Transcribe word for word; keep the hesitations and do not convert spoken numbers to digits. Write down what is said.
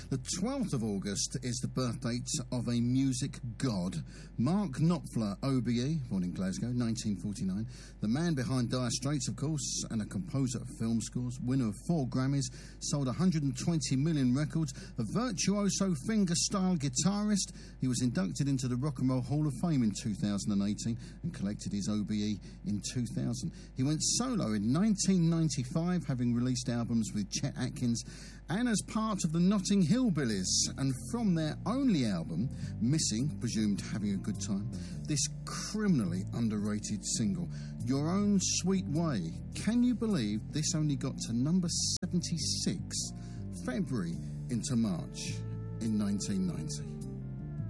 The twelfth of August is the birth date of a music god, Mark Knopfler, O B E, born in Glasgow, nineteen forty-nine. The man behind Dire Straits, of course, and a composer of film scores, winner of four Grammys, sold one hundred twenty million records, a virtuoso fingerstyle guitarist. He was inducted into the Rock and Roll Hall of Fame in two thousand eighteen and collected his O B E in two thousand. He went solo in nineteen ninety-five, having released albums with Chet Atkins and as part of the Notting Hillbillies, and from their only album, Missing, presumed having a good time, this criminally underrated single, Your Own Sweet Way. Can you believe this only got to number seventy-six, February into March in nineteen ninety?